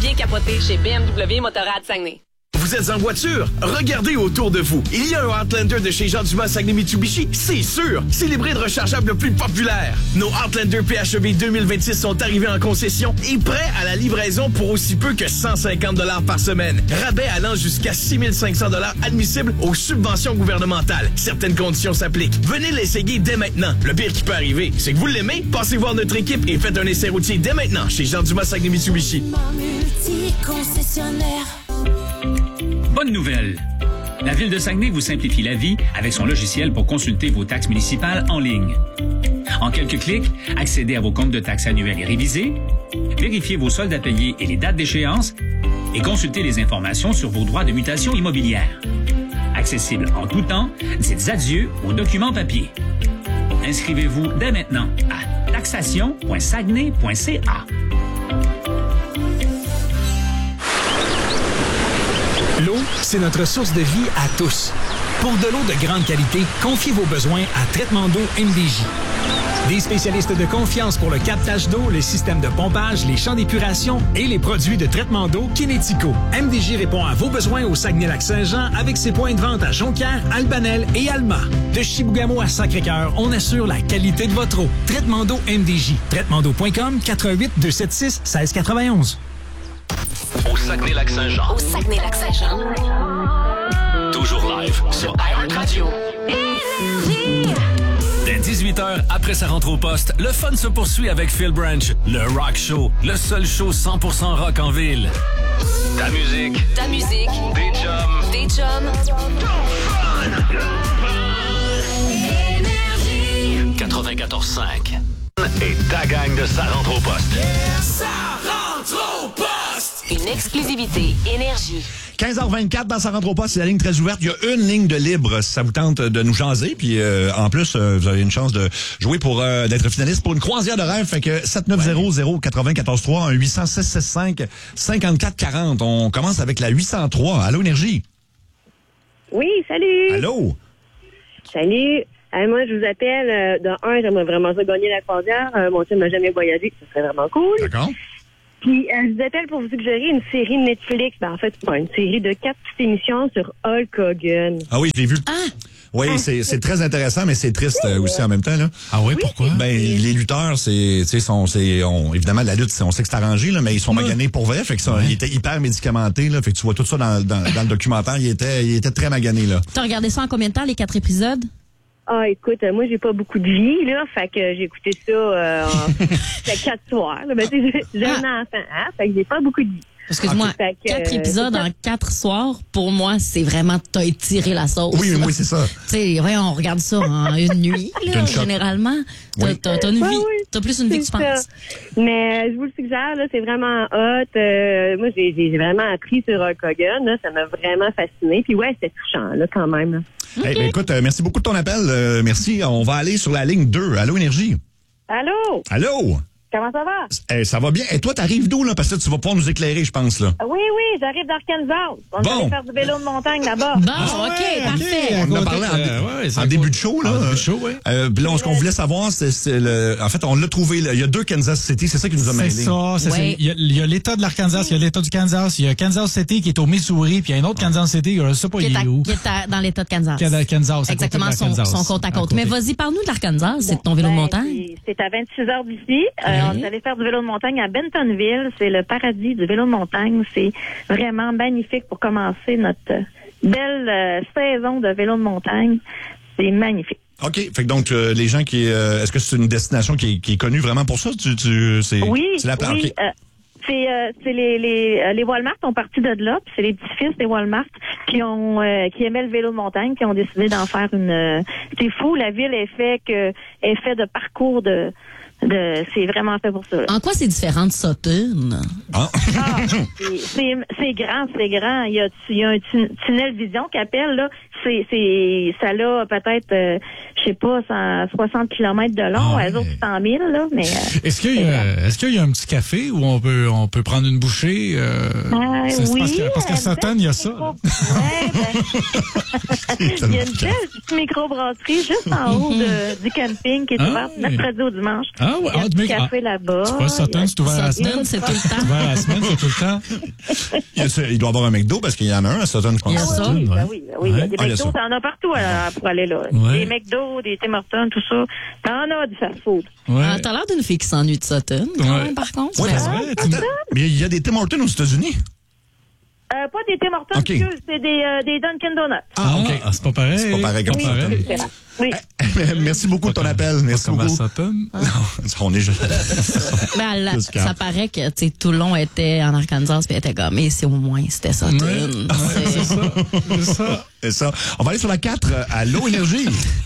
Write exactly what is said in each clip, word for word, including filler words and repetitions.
Viens capoter chez B M W Motorrad Saguenay. Vous êtes en voiture? Regardez autour de vous. Il y a un Outlander de chez Jean Dumas Saguenay Mitsubishi, c'est sûr. C'est l'hybride rechargeable le plus populaire. Nos Outlander P H E V deux mille vingt-six sont arrivés en concession et prêts à la livraison pour aussi peu que cent cinquante dollars par semaine. Rabais allant jusqu'à six mille cinq cents dollars admissibles aux subventions gouvernementales. Certaines conditions s'appliquent. Venez l'essayer dès maintenant. Le pire qui peut arriver, c'est que vous l'aimez. Passez voir notre équipe et faites un essai routier dès maintenant chez Jean Dumas Saguenay Mitsubishi. Bonne nouvelle! La Ville de Saguenay vous simplifie la vie avec son logiciel pour consulter vos taxes municipales en ligne. En quelques clics, accédez à vos comptes de taxes annuels et révisés, vérifiez vos soldes à payer et les dates d'échéance et consultez les informations sur vos droits de mutation immobilière. Accessible en tout temps, dites adieu aux documents papier. Inscrivez-vous dès maintenant à taxation point saguenay point c a. L'eau, c'est notre source de vie à tous. Pour de l'eau de grande qualité, confiez vos besoins à Traitement d'eau M D J. Des spécialistes de confiance pour le captage d'eau, le système de pompage, les champs d'épuration et les produits de traitement d'eau Kinético. M D J répond à vos besoins au Saguenay-Lac-Saint-Jean avec ses points de vente à Jonquière, Albanel et Alma. De Chibougamau à Sacré-Cœur, on assure la qualité de votre eau. Traitement d'eau M D J. traitement d'eau point com, quatre un huit, deux sept six, un six neuf un. Au Saguenay-Lac-Saint-Jean. Au Saguenay-Lac-Saint-Jean. Toujours live sur iHeartRadio. Dès dix-huit heures, après sa rentre au poste, le fun se poursuit avec Phil Branch, le Rock Show, le seul show cent pour cent rock en ville. Ta musique. Ta musique. Des chums. Des chums. Énergie. quatre-vingt-quatorze cinq. Et ta gang de Ça rentre au poste. Yeah, ça rentre au poste! Une exclusivité Énergie. quinze heures vingt-quatre dans Ça rentre au poste, c'est la ligne très ouverte. Il y a une ligne de libre si ça vous tente de nous jaser. Puis euh, en plus, euh, vous avez une chance de jouer pour euh, d'être finaliste pour une croisière de rêve. Fait que sept neuf zéro zéro quatre-vingt-quatorze trois, un huit cents six cent soixante-cinq cinquante-quatre quarante. On commence avec la huit cent trois. Allô, Énergie? Oui, salut! Allô? Salut! Euh, moi, je vous appelle. Euh, de un, j'aimerais vraiment ça gagner la croisière. Euh, mon chum n'a jamais voyagé. Ça serait vraiment cool. D'accord. Puis, euh, je vous appelle pour vous suggérer une série Netflix. Ben, en fait, pas une série de quatre petites émissions sur Hulk Hogan. Ah oui, j'ai vu. Ah! Oui, Ah. c'est, c'est très intéressant, mais c'est triste euh, aussi en même temps, là. Ah oui, pourquoi? Ben, les lutteurs, c'est, tu sais, sont, c'est, on, évidemment, la lutte, c'est, on sait que c'est arrangé, là, mais ils sont maganés pour vrai, fait que ça, Ouais. ils étaient hyper médicamentés, là, fait que tu vois tout ça dans, dans, dans le documentaire, ils étaient, ils étaient très maganés, là. T'as regardé ça en combien de temps, les quatre épisodes? Ah, écoute, euh, moi, j'ai pas beaucoup de vie, là. Fait que j'ai écouté ça euh, en fait quatre soirs. Là. Ben, tu sais, j'ai un enfant, hein. Fait que j'ai pas beaucoup de vie. Excuse-moi, Fait que, quatre euh, épisodes c'est ça. en quatre soirs, pour moi, c'est vraiment t'as étiré la sauce. Oui, oui, c'est ça. Tu sais, ouais, on regarde ça en une nuit, là, Une shot. généralement. T'as, Oui. t'as, t'as une Ouais, vie. oui, T'as plus une vie que tu c'est penses. ça. Mais euh, je vous le suggère, là, c'est vraiment hot. Euh, moi, j'ai, j'ai vraiment appris sur Hulk Hogan. Là, ça m'a vraiment fasciné. Puis ouais, c'était touchant, là, quand même. Là. Eh ben, écoute, euh, merci beaucoup de ton appel. Euh, merci. On va aller sur la ligne deux. Allô, Énergie? Allô? Allô? Comment ça va? Eh, ça va bien. Et toi, t'arrives d'où, là? Parce que là, tu vas pouvoir nous éclairer, je pense, là. Oui, oui, j'arrive d'Arkansas. On Bon. va faire du vélo de montagne là-bas. Bon, Ah OK, ouais, parfait. ok. On en a côté, parlé en, euh, ouais, c'est en à début côté- de show, là. en début de show, ouais. Euh, puis là, on- ce qu'on voulait savoir, c'est, c'est le... En fait, on l'a trouvé, là. Il y a deux Kansas City. C'est ça qui nous a mêlés. C'est ça, c'est Ouais. ça. Il y a- il y a l'État de l'Arkansas, il y a l'État du Kansas, il y a Kansas City qui est au Missouri, puis il y a un autre Kansas City, je sais pas, Qui il est, à- est où. qui est à- dans l'État de Kansas. Qui est à Kansas, à côté de Exactement, son, l'Arkansas. son côte à À côte. côté. Mais vas-y, parle-nous de l'Arkansas. C'est ton vélo de Ben, montagne? c'est- C'est à vingt-six heures d'ici. Euh, on est allé faire du vélo de montagne à Bentonville. C'est le paradis du vélo de montagne. C'est vraiment magnifique pour commencer notre euh, belle euh, saison de vélo de montagne. C'est magnifique. OK. Fait que donc, euh, les gens qui... euh, est-ce que c'est une destination qui est, qui est connue vraiment pour ça? Tu, tu, c'est, Oui, c'est la place. oui. OK. euh, c'est euh, c'est les les euh, les Walmart ont parti de là, puis c'est les petits-fils des Walmart qui ont euh, qui aimaient le vélo de montagne, qui ont décidé d'en faire une. Euh, c'est fou, la ville est fait que est fait de parcours de de. C'est vraiment fait pour ça. là. En quoi c'est différent de Sutton? Ah. Ah, c'est- c'est c'est grand, c'est grand. Il y a, il y a un tu- tunnel vision qui appelle là. C'est c'est ça là peut-être euh, je sais pas cent soixante kilomètres de long. Ah ouais. Elles autres cent mille là, mais. euh, Est-ce qu'il y a, est-ce qu'il y a un petit café où on peut, on peut prendre une bouchée? Euh, Ah, c'est- c'est oui, parce que, parce que euh, Sutton, il y a ça. micro- là. Ouais, ben, il y a une belle petite microbrasserie juste en haut de, du camping qui est Ah, ouverte oui. mercredi au dimanche. Ah, ouais. Il y a Ah, un du petit mec- café là-bas. C'est pas Sutton, c'est ouvert à la semaine. Sutton, c'est tout le C'est temps. ouvert à la semaine, c'est tout le le temps. Il, y a, il doit y avoir un McDo parce qu'il y en a un à Sutton, je pense. Il y a ça. Oui, ouais. ben oui, ben oui. Il y a des Ah, il y a McDo, ça. t'en as partout euh, pour aller là. Ouais. Des McDo, des Tim Hortons, tout ça. T'en as du fast-food. Ouais. Ah, t'as l'air d'une fille qui s'ennuie de Sutton, quand Ouais. même, par contre. Ouais, Mais- parce que- attends, mais il y a des Tim Hortons aux États-Unis. Euh, pas des Tim Hortons, OK. excuse, c'est des, euh, des Dunkin' Donuts. Ah, OK. Ah, c'est pas pareil. C'est pas pareil comme Oui, ça. c'est différent. Oui. Merci beaucoup de ton appel. Merci Comme à beaucoup. Sutton. Non, on est juste... Mais elle- Plus calme. ça paraît que tu sais, tout le long était en Arkansas puis elle était comme, mais c'est au moins, c'était Sutton. Ouais. C'est- C'est ça. C'est ça. C'est ça. On va aller sur la quatre. euh, Allô, Énergie.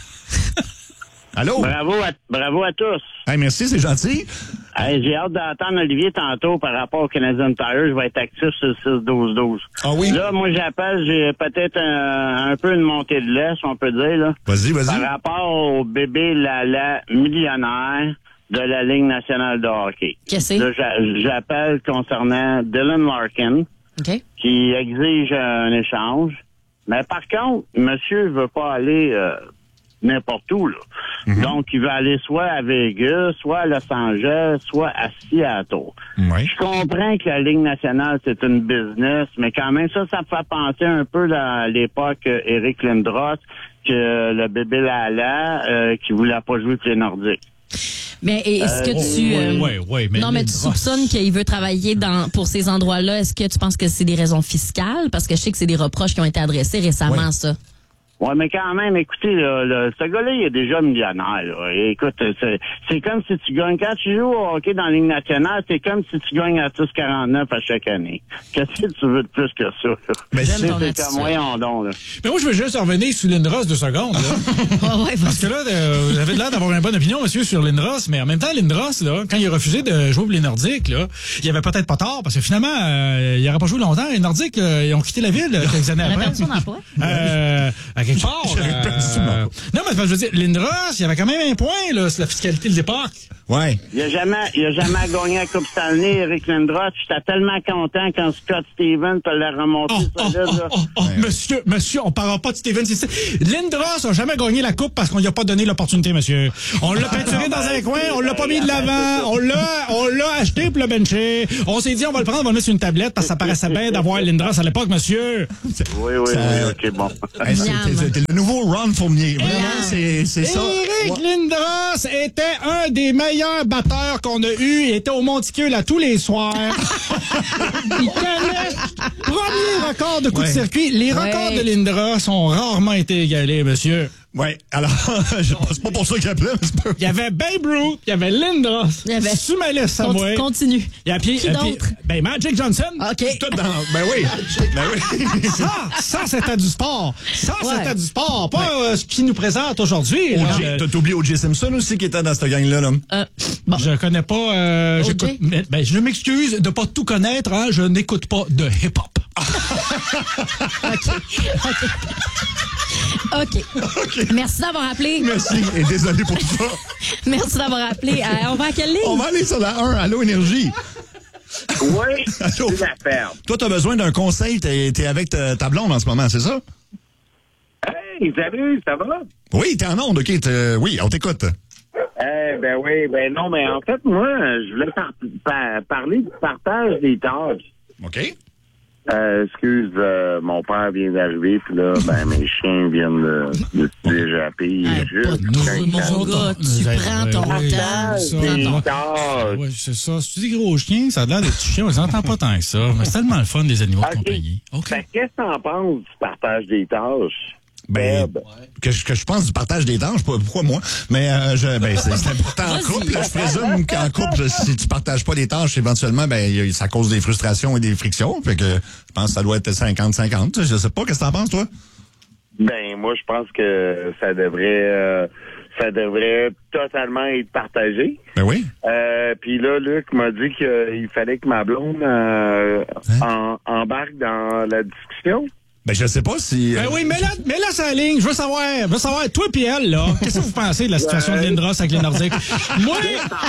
Allô? Bravo à, bravo à tous. Hey, merci, c'est gentil. Hey, j'ai hâte d'entendre Olivier tantôt par rapport au Canadian Tire. Je vais être actif sur le six douze douze. Ah oui? Là, moi, j'appelle, j'ai peut-être un, un peu une montée de lait, si on peut dire, là. Vas-y, Par vas-y. rapport au bébé Lala millionnaire de la Ligue nationale de hockey. Qu'est-ce que Là, c'est? j'a- j'appelle concernant Dylan Larkin, OK. qui exige un échange. Mais par contre, monsieur veut pas aller euh, n'importe où, là. Mhm. Donc, il veut aller soit à Vegas, soit à Los Angeles, soit à Seattle. Oui. Je comprends que la Ligue nationale, c'est une business, mais quand même, ça, ça me fait penser un peu à l'époque euh, Eric Lindros, que le bébé Lala, euh, qui voulait pas jouer pour les Nordiques. Mais est-ce que tu... euh, Ouais, ouais, mais non, mais tu Lindros. soupçonnes qu'il veut travailler dans pour ces endroits-là. Est-ce que tu penses que c'est des raisons fiscales? Parce que je sais que c'est des reproches qui ont été adressés récemment, Ouais. ça. Ouais, mais quand même, écoutez, là, là, ce gars-là, il est déjà millionnaire. Là. Et écoute, c'est, c'est comme si tu gagnes, quand tu joues au hockey dans la Ligue nationale, c'est comme si tu gagnes à tous quarante-neuf à chaque année. Qu'est-ce que tu veux de plus que ça? Là? Ben, J'aime C'est, ton c'est attitude. comme moyen don, là. Mais moi, je veux juste revenir sur Lindros deux secondes. Là. Ouais, ouais, Parce que là, euh, vous avez l'air d'avoir une bonne opinion, monsieur, sur Lindros, mais en même temps, Lindros, là, quand il a refusé de jouer pour les Nordiques, là, il avait peut-être pas tort, parce que finalement, euh, il n'aurait pas joué longtemps. Les Nordiques, euh, ils ont quitté la ville euh, quelques années Il a après. perdu son emploi. Euh, à quelque part. J'avais perdu son euh, emploi. non, mais je veux dire, Lindros, il y avait quand même un point, là, sur la fiscalité de l'époque. Ouais. Il a jamais, il a jamais gagné la Coupe Stanley, Eric Lindros. J'étais tellement content quand Scott Stevens te l'a remonté, Oh, oh, solide, oh, là. oh, oh, monsieur, monsieur, on parlera pas de Steven. Cissé. Lindros a jamais gagné la coupe parce qu'on lui a pas donné l'opportunité, monsieur. On l'a peinturé dans un coin, on l'a pas mis de l'avant, on l'a, on l'a acheté pour le bencher. On s'est dit, on va le prendre, on va le mettre sur une tablette parce que ça paraissait bien d'avoir Lindros à l'époque, monsieur. Oui, oui, Ça- oui, ok, bon. Hey, c'est, Miam. c'est- c'est le nouveau Ron Fournier. Vraiment, c'est, c'est ça. Eric Lindros était un des meilleurs batteurs qu'on a eu. Il était au Monticule à tous les soirs. Il connaît premier record de coup Ouais. de circuit. Les records Ouais. de Lindros ont rarement été égalés, monsieur. Ouais. Alors, je c'est pas pour ça qu'il appelait, mais c'est pas... Il y avait Babe Ruth, il y avait Lindros, Il y avait- tu me laisses Conti- Samuel. Continue. Et puis, Qui et puis, d'autre? ben Magic Johnson. OK. Tout dans... Ben oui. Ben oui. Ça, ça c'était du sport. Ça, Ouais. c'était du sport. Pas euh, ce qui nous présente aujourd'hui. là. O J, Euh, t'as oublié O J Simpson aussi qui était dans cette gang-là, là. Euh, bon. Je connais pas. Euh, O J? j'écoute- mais- ben, je m'excuse de pas tout connaître. Hein, je n'écoute pas de hip-hop. OK. Merci d'avoir appelé. Merci. Et désolé pour tout ça. Merci d'avoir appelé. Euh, on va à quelle ligne? On va aller sur la un. Allô, Énergie. Oui, Allô. c'est l'affaire. Toi, t'as besoin d'un conseil. T'es, t'es avec ta, ta blonde en ce moment, c'est ça? Hey, salut, ça va? Oui, t'es en onde, OK. t'es- Oui, on t'écoute. Eh ben oui, ben non, mais en fait, moi, je voulais par- par- parler du partage des tâches. OK. Euh, excuse, euh, mon père vient d'arriver, puis là, ben mes chiens viennent de, de se déjapper. Hey, juste pas de quand trouble, ils mon sont- gars. Tu prends ton Ouais, temps. ça, Tu prends ton ouais. tâches. Ouais, c'est ça. Si tu dis gros chien, ça a l'air d'être petits chiens. On les entend pas tant que ça. Mais c'est tellement le fun des animaux de OK. compagnie. OK. Fait que qu'est-ce que t'en penses du partage des tâches? Ben, Feb? que, je- que je pense du partage des tâches, pas- pourquoi moi? Mais euh, je, ben, c'est, c'est important en Vas-y. couple. Je présume qu'en couple, si tu partages pas des tâches, éventuellement, ben, y a- ça cause des frustrations et des frictions. Fait que je pense que ça doit être cinquante cinquante. Je sais pas, qu'est-ce que t'en penses, toi? Ben, moi, je pense que ça devrait... euh, ça devrait totalement être partagé. Ben oui. Euh, puis là, Luc m'a dit qu'il fallait que ma blonde euh, en- embarque dans la discussion. Ben, je sais pas si... Ben euh, oui, mais là, mais là, c'est la ligne. Je veux savoir, je veux savoir, toi puis elle, là, qu'est-ce que vous pensez de la situation de Lindros avec les Nordiques? Moi,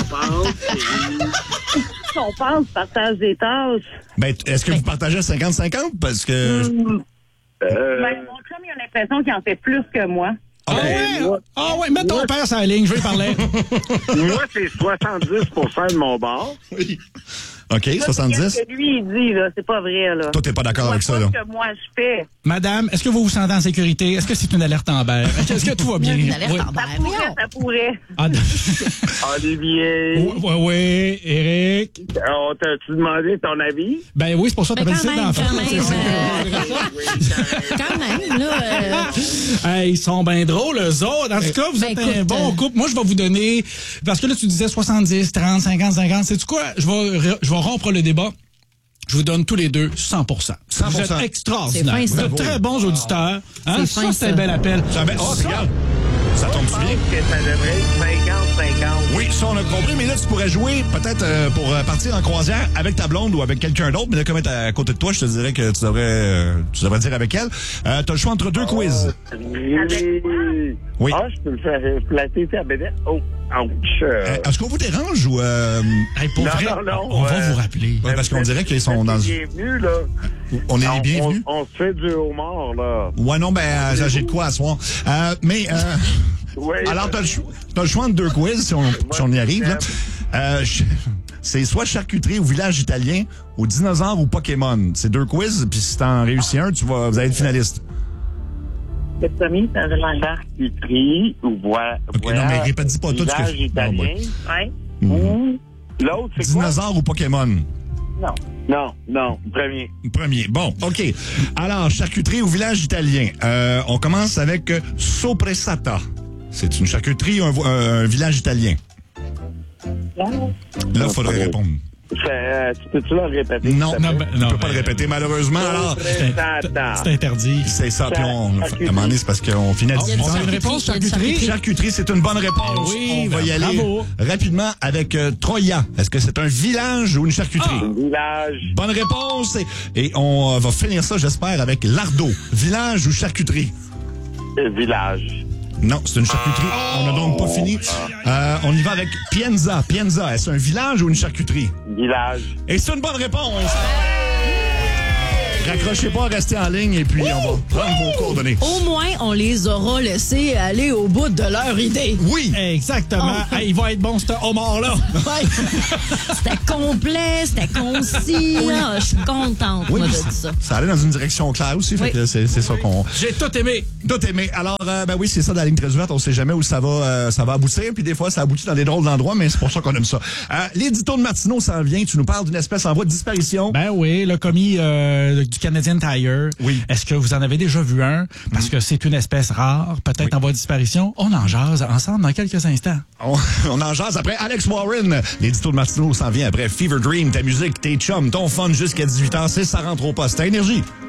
On pense partage des tâches. Ben, t- est-ce que vous partagez cinquante cinquante? Parce que... Euh, Ben, mon chum, il a l'impression qu'il en fait plus que moi. ah ouais, ah ouais, mets ton père sur la ligne, je vais y parler. moi, c'est soixante-dix pour cent de mon bord. Oui. OK, soixante-dix. Ce que lui, il dit, là, c'est pas vrai, là. Toi, t'es pas d'accord avec ça, C'est là? pas ce que moi, je fais. Madame, est-ce que vous vous sentez en sécurité? Est-ce que c'est une alerte Amber? Est-ce que tout va bien? Une alerte Oui. Amber. Ça pourrait, ça pourrait. Ah, d- Olivier, oui, oui, oui, Eric. on t'a-tu demandé ton avis? Ben oui, c'est pour ça que Ben, t'appelles quand ça même, d'enfant. quand même. euh, quand même, là. euh, Hey, ils sont bien drôles, eux autres. En tout cas, vous Ben, êtes écoute, un bon euh, couple. Moi, je vais vous donner... Parce que là, tu disais soixante-dix, trente, cinquante, cinquante. Sais-tu quoi? Je vais, je vais rompre le débat. Je vous donne tous les deux cent pour cent. cent pour cent. Vous êtes extraordinaires. C'est fin, Vous ça. êtes très bons auditeurs. Hein? C'est Ça, fin, c'est un ça. bel appel. Ça, ben, oh, regarde. Ça tombe bien? Que ça devrait être cinquante cinquante. Oui, ça, on a compris. Mais là, tu pourrais jouer peut-être euh, pour euh, partir en croisière avec ta blonde ou avec quelqu'un d'autre. Mais là, comme elle est à côté de toi, je te dirais que tu devrais, euh, tu devrais dire avec elle. Euh, t'as le choix entre deux quiz. Oui. Oui. Ah, je peux me faire flatter ta bédette. Oh, ouch. Euh, Est-ce qu'on vous dérange ou... Euh, Hey, pour Non, vrai, non, non, on va euh, vous rappeler. ouais, parce qu'on dirait qu'ils sont dans... Bienvenue, là. On est les bienvenus. On, on se fait du homard, là. Ouais, non, ben, euh, j'ai de quoi à soir. Euh, mais... Euh, Oui. alors, t'as le, cho- t'as le choix entre deux quiz, si on, si on y arrive. Là. Euh, je- c'est soit charcuterie ou village italien, ou dinosaure ou Pokémon. C'est deux quiz, puis si t'en réussis un, tu vas, vous allez être finaliste. Le premier, ça veut la charcuterie ou voilà. Ok, non, mais répète pas tout ce que Village je- italien. Ouais. Mhm. Ou l'autre, c'est quoi? Dinosaure ou Pokémon? Non. Non, non, premier. Premier. Bon, OK. Alors, charcuterie ou village italien. Euh, on commence avec euh, Sopressata. C'est une charcuterie ou un, vo- un village italien? Là, il faudrait répondre. Ça, euh, tu peux-tu le répéter? Non, s'il te Non, plaît? ben, on non, peut pas ben, le répéter, malheureusement. Alors, Sopressata. C'est interdit. c'est ça. Puis on, à un Charcuterie. moment donné, c'est parce qu'on finit à Oh, dix-huit on a heures. une réponse, Il y a une charcuterie? Charcuterie, c'est une bonne réponse. Oui, on va y ben, aller bravo. rapidement avec euh, Troya. Est-ce que c'est un village ou une charcuterie? Village. Bonne réponse. Et, et on euh, va finir ça, j'espère, avec Lardo. Village ou charcuterie? euh, Village. Non, c'est une charcuterie. On n'a donc pas fini. Euh, on y va avec Pienza. Pienza, est-ce un village ou une charcuterie? Village. Et c'est une bonne réponse. Raccrochez pas, restez en ligne et puis on va prendre vos coordonnées. Au moins, on les aura laissés aller au bout de leur idée. Oui. Exactement. Oh. Hey, il va être bon, ce homard-là. Ouais. C'était complet, c'était concis. là. Je suis contente, Oui, moi, de puis ça. ça allait dans une direction claire aussi, fait Oui. que c'est c'est ça qu'on... J'ai tout aimé. Tout aimé. Alors, euh, ben oui, c'est ça, dans la ligne très ouverte, on sait jamais où ça va euh, ça va aboutir, puis des fois, ça aboutit dans des drôles d'endroits, mais c'est pour ça qu'on aime ça. Euh, L'édito de Martineau s'en vient, tu nous parles d'une espèce en voie de disparition. Ben oui, le commis euh, du Canadian Tire. Oui. Est-ce que vous en avez déjà vu un? Parce que c'est une espèce rare, peut-être en voie de disparition. On en jase ensemble dans quelques instants. On, on en jase après Alex Warren. L'édito de Martineau s'en vient après Fever Dream, ta musique, tes chums, ton fun jusqu'à dix-huit heures, c'est ça rentre au poste. À Énergie.